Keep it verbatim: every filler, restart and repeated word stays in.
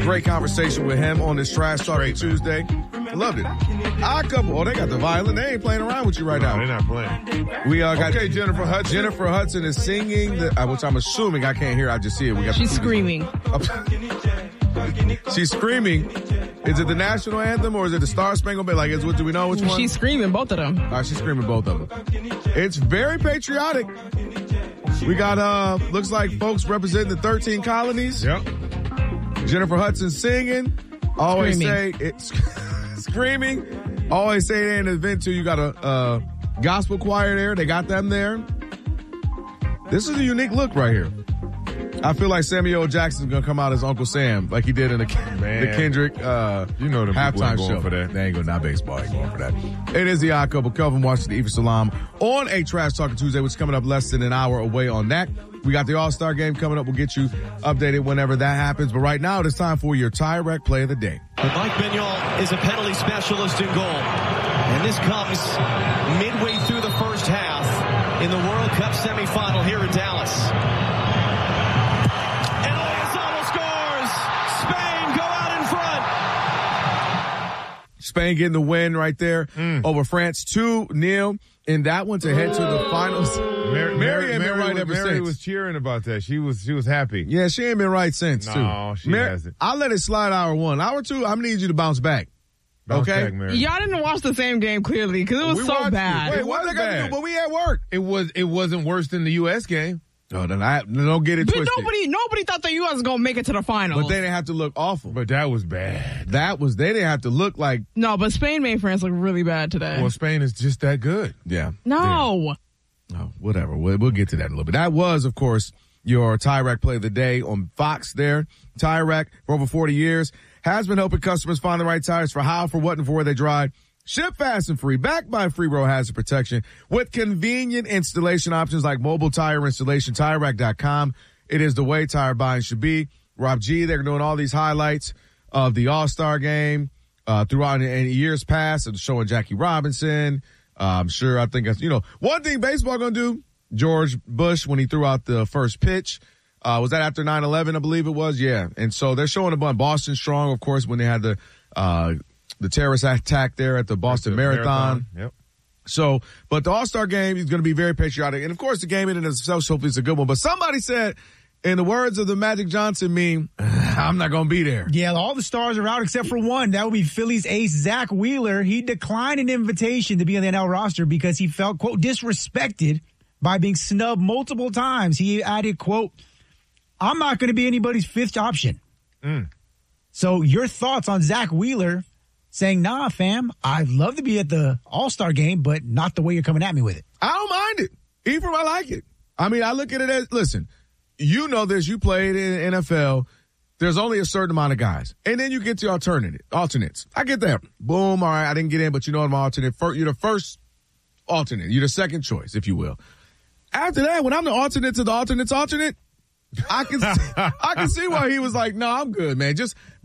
Great conversation with him on this Trash Talking Tuesday. Loved it. Odd Couple. Oh, they got the violin. They ain't playing around with you right no, now. They're not playing. We uh, got okay, Jennifer Hudson. Jennifer Hudson is singing, the, uh, which I'm assuming I can't hear. I just see it. We got She's screaming. She's screaming. Is it the national anthem or is it the Star Spangled Banner? Like, is what do we know which one? She's screaming both of them. All right, she's screaming both of them. It's very patriotic. We got, uh, looks like folks representing the thirteen colonies. Yep. Jennifer Hudson singing. Always Screaming. say it's screaming. Always say they in an event too. You got a uh, gospel choir there. They got them there. This is a unique look right here. I feel like Samuel L. Jackson's gonna come out as Uncle Sam, like he did in the, the Kendrick uh, you know the halftime going show. For that. They ain't going, not baseball. Ain't going for that. It is the Odd Couple. Kelvin Washington, Eva Salam on a Trash Talking Tuesday, which is coming up less than an hour away on that. We got the All-Star game coming up. We'll get you updated whenever that happens. But right now, it's time for your Tire Rack Play of the Day. But Mike Bignol is a penalty specialist in goal. And this comes midway through the first half in the World Cup semifinal here in Dallas. And Oyazabal scores! Spain go out in front! Spain getting the win right there mm. over France, two nil in that one to head to the finals. Mary, Mary ain't Mary, been right was, ever Mary since. was cheering about that. She was she was happy. Yeah, she ain't been right since, too. No, she Mary, hasn't. I'll let it slide hour one. Hour two, I'm going to need you to bounce back. Bounce okay? back, Mary. Y'all didn't watch the same game clearly because it was we so bad. Wait, It what was they got to bad. do? But we at work. It was it wasn't worse than the U S game. No, then I don't get it But twisted. nobody, nobody thought the U S was gonna make it to the finals. But they didn't have to look awful. But that was bad. That was, they didn't have to look like. No, but Spain made France look really bad today. Well, Spain is just that good. Yeah. no. Yeah. Oh, whatever. We'll, we'll get to that in a little bit. That was, of course, your Tire Rack Play of the Day on Fox there. Tire Rack, for over forty years, has been helping customers find the right tires for how, for what, and for where they drive. Ship fast and free, backed by free road hazard protection with convenient installation options like mobile tire installation, tire rack dot com. It is the way tire buying should be. Rob G, they're doing all these highlights of the All-Star game uh, throughout in years past, and showing Jackie Robinson. Uh, I'm sure, I think, that's, you know, one thing baseball going to do, George Bush, when he threw out the first pitch, uh, was that after nine eleven, I believe it was? Yeah. And so they're showing a bunch. Boston Strong, of course, when they had the, uh, the terrorist attack there at the Boston the Marathon. Marathon. Yep. So, but the All-Star game is going to be very patriotic. And of course, the game in and of itself, hopefully it's a good one. But somebody said, in the words of the Magic Johnson meme, I'm not going to be there. Yeah, all the stars are out except for one. That would be Phillies ace Zach Wheeler. He declined an invitation to be on the N L roster because he felt, quote, disrespected by being snubbed multiple times. He added, quote, I'm not going to be anybody's fifth option. Mm. So your thoughts on Zach Wheeler saying, nah, fam, I'd love to be at the All-Star game, but not the way you're coming at me with it. I don't mind it. Ephraim, I like it. I mean, I look at it as, listen, you know this, you played in the N F L. There's only a certain amount of guys. And then you get to alternate, alternates. I get that. Boom, all right, I didn't get in, but you know I'm alternate. You're the first alternate. You're the second choice, if you will. After that, when I'm the alternate to the alternate's alternate, I can see, I can see why he was like, no, I'm good, man. Just